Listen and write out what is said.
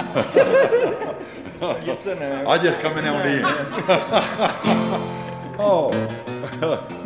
Get in there. I just come in there on the end. Oh.